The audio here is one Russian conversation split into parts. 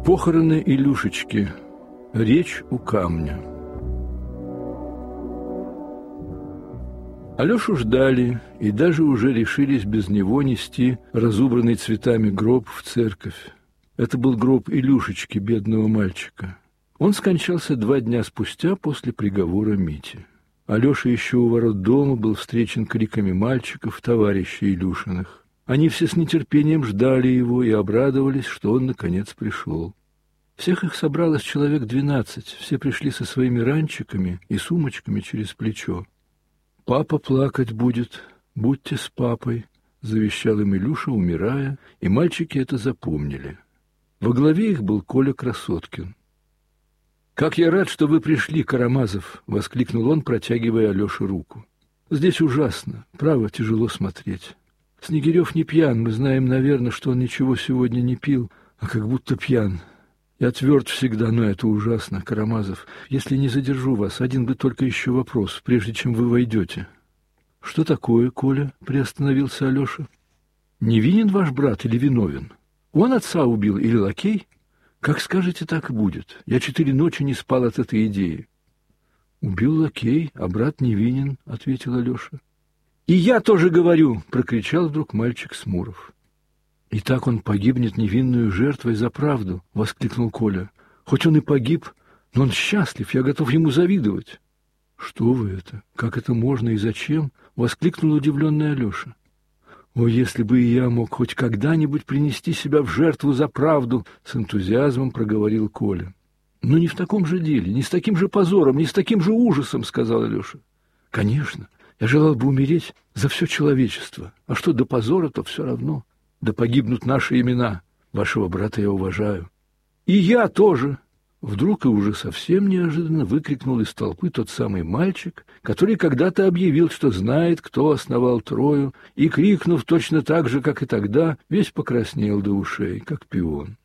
Похороны Илюшечки. Речь у камня. Алешу ждали, и даже уже решились без него нести разубранный цветами гроб в церковь. Это был гроб Илюшечки, бедного мальчика. Он скончался 2 дня спустя после приговора Мити. Алеша еще у ворот дома был встречен криками мальчиков, товарищей Илюшиных. Они все с нетерпением ждали его и обрадовались, что он наконец пришел. Всех их собралось человек 12, все пришли со своими ранчиками и сумочками через плечо. «Папа плакать будет, будьте с папой», — завещал им Илюша, умирая, и мальчики это запомнили. Во главе их был Коля Красоткин. «Как я рад, что вы пришли, Карамазов!» — воскликнул он, протягивая Алёше руку. «Здесь ужасно, право, тяжело смотреть. Снегирев не пьян, мы знаем, наверное, что он ничего сегодня не пил, а как будто пьян. Я тверд всегда, но это ужасно, Карамазов. Если не задержу вас, один бы только еще вопрос, прежде чем вы войдете». «Что такое, Коля?» — приостановился Алеша. «Невинен ваш брат или виновен? Он отца убил или лакей? Как скажете, так и будет. Я 4 ночи не спал от этой идеи». «Убил лакей, а брат невинен», — ответил Алеша. «И я тоже говорю!» — прокричал вдруг мальчик Смуров. «И так он погибнет невинную жертвой за правду!» — воскликнул Коля. «Хоть он и погиб, но он счастлив, я готов ему завидовать». «Что вы это? Как это можно и зачем?» — воскликнул удивленный Алеша. «О, если бы и я мог хоть когда-нибудь принести себя в жертву за правду!» — с энтузиазмом проговорил Коля. «Но не в таком же деле, не с таким же позором, не с таким же ужасом!» — сказал Алеша. «Конечно, я желал бы умереть за все человечество. А что до позора, то все равно. Да погибнут наши имена. Вашего брата я уважаю». «И я тоже!» Вдруг и уже совсем неожиданно выкрикнул из толпы тот самый мальчик, который когда-то объявил, что знает, кто основал Трою, и, крикнув точно так же, как и тогда, весь покраснел до ушей, как пион.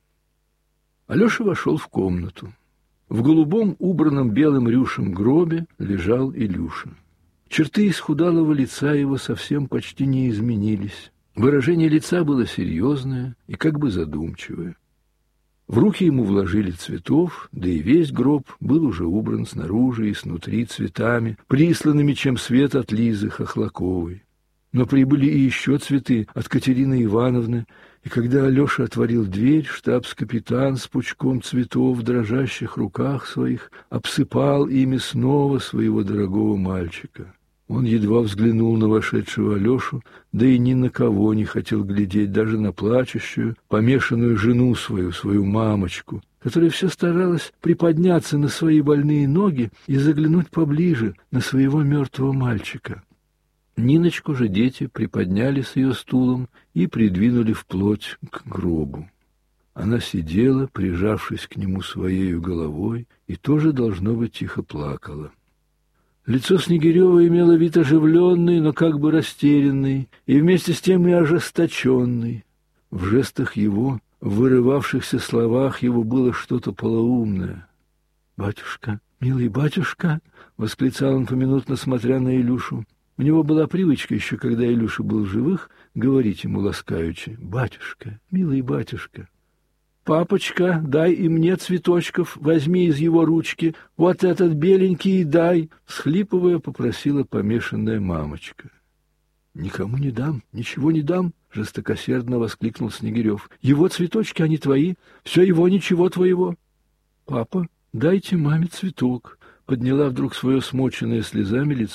Алеша вошел в комнату. В голубом, убранном белым рюшем гробе лежал Илюша. Черты исхудалого лица его совсем почти не изменились. Выражение лица было серьезное и как бы задумчивое. В руки ему вложили цветов, да и весь гроб был уже убран снаружи и снутри цветами, присланными чем свет от Лизы Хохлаковой. Но прибыли и еще цветы от Катерины Ивановны, и когда Алеша отворил дверь, штабс-капитан с пучком цветов в дрожащих руках своих обсыпал ими снова своего дорогого мальчика. Он едва взглянул на вошедшего Алешу, да и ни на кого не хотел глядеть, даже на плачущую, помешанную жену свою мамочку, которая все старалась приподняться на свои больные ноги и заглянуть поближе на своего мертвого мальчика. Ниночку же дети приподняли с ее стулом и придвинули вплоть к гробу. Она сидела, прижавшись к нему своей головой, и тоже, должно быть, тихо плакала. Лицо Снегирева имело вид оживленный, но как бы растерянный, и вместе с тем и ожесточенный. В жестах его, в вырывавшихся словах его было что-то полоумное. «Батюшка, милый батюшка!» — восклицал он поминутно, смотря на Илюшу. У него была привычка еще, когда Илюша был в живых, говорить ему ласкаючи: «Батюшка, милый батюшка!» «Папочка, дай и мне цветочков, возьми из его ручки, вот этот беленький и дай!» — всхлипывая, попросила помешанная мамочка. «Никому не дам, ничего не дам!» — жестокосердно воскликнул Снегирев. «Его цветочки, они твои, все его, ничего твоего!» «Папа, дайте маме цветок!» — подняла вдруг свое смоченное слезами лицо